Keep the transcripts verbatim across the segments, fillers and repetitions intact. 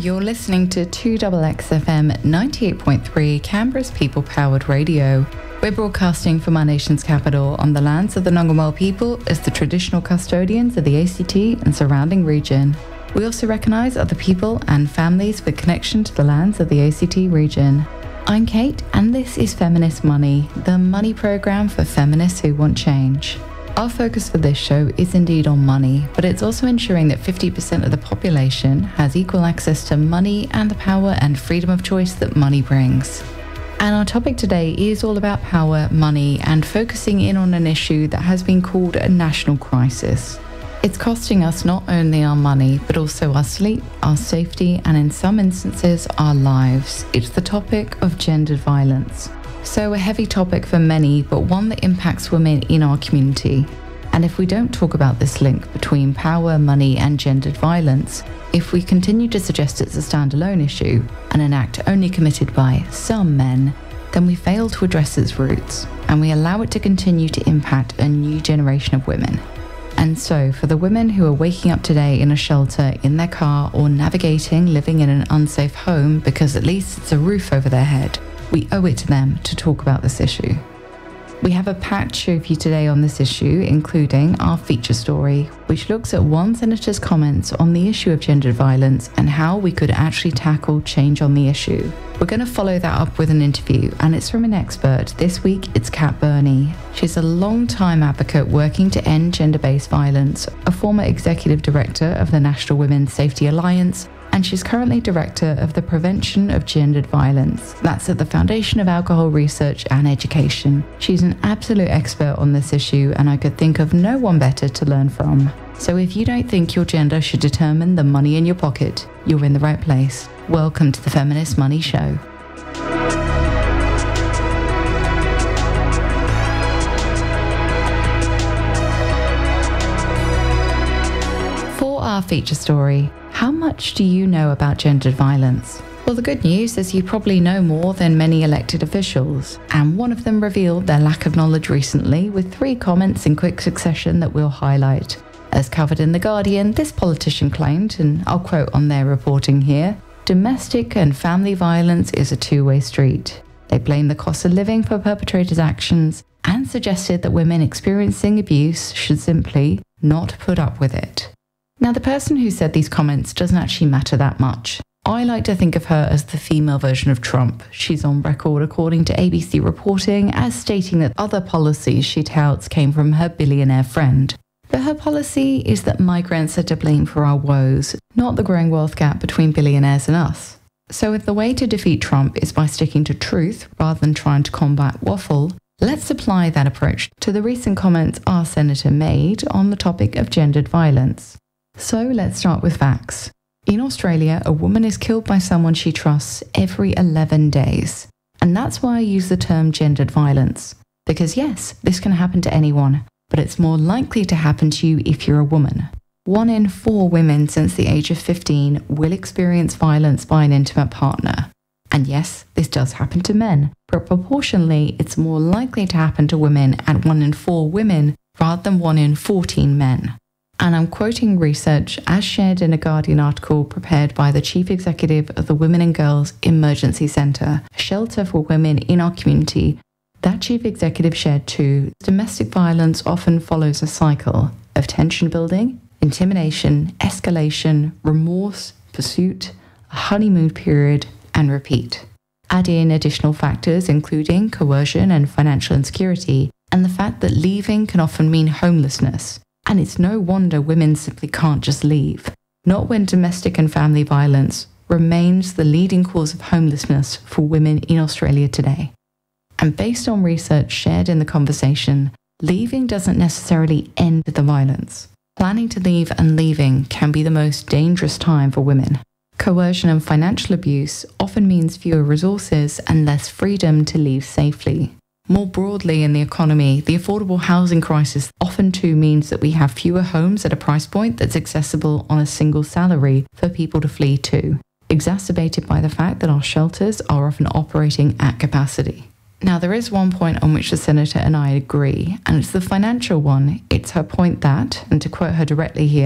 You're listening to two X X F M ninety-eight point three, Canberra's people-powered radio. We're broadcasting from our nation's capital on the lands of the Ngunnawal people as the traditional custodians of the A C T and surrounding region. We also recognise other people and families with connection to the lands of the A C T region. I'm Kate, and this is Feminist Money, the money programme for feminists who want change. Our focus for this show is indeed on money, but it's also ensuring that fifty percent of the population has equal access to money and the power and freedom of choice that money brings. And our topic today is all about power, money, and focusing in on an issue that has been called a national crisis. It's costing us not only our money, but also our sleep, our safety, and in some instances, our lives. It's the topic of gendered violence. So a heavy topic for many, but one that impacts women in our community. And if we don't talk about this link between power, money, and gendered violence, if we continue to suggest it's a standalone issue and an act only committed by some men, then we fail to address its roots, and we allow it to continue to impact a new generation of women. And so, for the women who are waking up today in a shelter, in their car, or navigating living in an unsafe home because at least it's a roof over their head, we owe it to them to talk about this issue. We have a packed show for you today on this issue, including our feature story, which looks at one senator's comments on the issue of gendered violence and how we could actually tackle change on the issue. We're going to follow that up with an interview, and it's from an expert. This week, it's Kat Burney. She's a long-time advocate working to end gender-based violence, a former executive director of the National Women's Safety Alliance, and she's currently director of the Prevention of Gendered Violence. That's at the Foundation of Alcohol Research and Education. She's an absolute expert on this issue, and I could think of no one better to learn from. So if you don't think your gender should determine the money in your pocket, you're in the right place. Welcome to the Feminist Money Show. For our feature story, how much do you know about gendered violence? Well, the good news is you probably know more than many elected officials, and one of them revealed their lack of knowledge recently with three comments in quick succession that we'll highlight. As covered in The Guardian, this politician claimed, and I'll quote on their reporting here, "Domestic and family violence is a two-way street." They blamed the cost of living for perpetrators' actions and suggested that women experiencing abuse should simply not put up with it. Now, the person who said these comments doesn't actually matter that much. I like to think of her as the female version of Trump. She's on record, according to A B C reporting, as stating that other policies she touts came from her billionaire friend. But her policy is that migrants are to blame for our woes, not the growing wealth gap between billionaires and us. So if the way to defeat Trump is by sticking to truth rather than trying to combat waffle, let's apply that approach to the recent comments our senator made on the topic of gendered violence. So let's start with facts. In Australia, a woman is killed by someone she trusts every eleven days. And that's why I use the term gendered violence. Because yes, this can happen to anyone, but it's more likely to happen to you if you're a woman. One in four women since the age of fifteen will experience violence by an intimate partner. And yes, this does happen to men, but proportionally, it's more likely to happen to women at one in four women rather than one in fourteen men. And I'm quoting research as shared in a Guardian article prepared by the Chief Executive of the Women and Girls Emergency Centre, a shelter for women in our community. That Chief Executive shared too, domestic violence often follows a cycle of tension building, intimidation, escalation, remorse, pursuit, a honeymoon period, and repeat. Add in additional factors including coercion and financial insecurity, and the fact that leaving can often mean homelessness. And it's no wonder women simply can't just leave. Not when domestic and family violence remains the leading cause of homelessness for women in Australia today. And based on research shared in the conversation, leaving doesn't necessarily end the violence. Planning to leave and leaving can be the most dangerous time for women. Coercion and financial abuse often means fewer resources and less freedom to leave safely. More broadly in the economy, the affordable housing crisis often too means that we have fewer homes at a price point that's accessible on a single salary for people to flee to, exacerbated by the fact that our shelters are often operating at capacity. Now, there is one point on which the Senator and I agree, and it's the financial one. It's her point that, and to quote her directly here,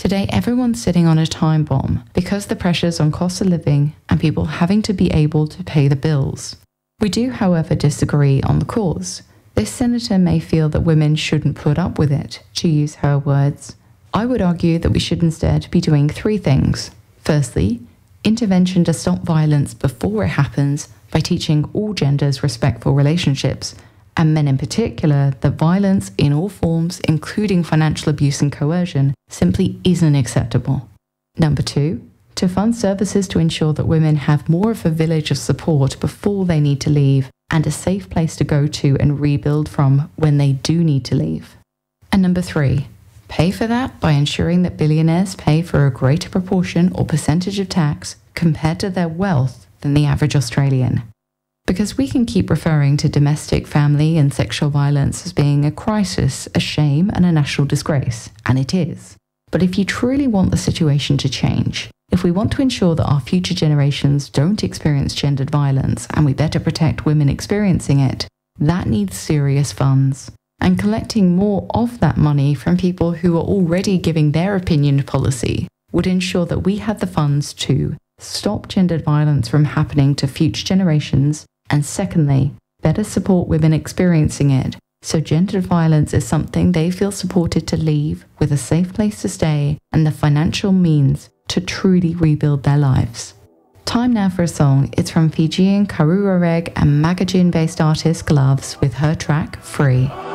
Today, everyone's sitting on a time bomb because the pressures on cost of living and people having to be able to pay the bills. We do, however, disagree on the cause. This senator may feel that women shouldn't put up with it, to use her words. I would argue that we should instead be doing three things. Firstly, intervention to stop violence before it happens by teaching all genders respectful relationships, and men in particular, that violence in all forms, including financial abuse and coercion, simply isn't acceptable. Number two, to fund services to ensure that women have more of a village of support before they need to leave, and a safe place to go to and rebuild from when they do need to leave. And number three, pay for that by ensuring that billionaires pay for a greater proportion or percentage of tax compared to their wealth than the average Australian. Because we can keep referring to domestic, family and sexual violence as being a crisis, a shame and a national disgrace, and it is. But if you truly want the situation to change, if we want to ensure that our future generations don't experience gendered violence and we better protect women experiencing it, that needs serious funds. And collecting more of that money from people who are already giving their opinion to policy would ensure that we had the funds to stop gendered violence from happening to future generations, and secondly, better support women experiencing it, so gendered violence is something they feel supported to leave with a safe place to stay and the financial means to truly rebuild their lives. Time now for a song. It's from Fijian Karura Reg and Magajin-based artist Gloves with her track, Free.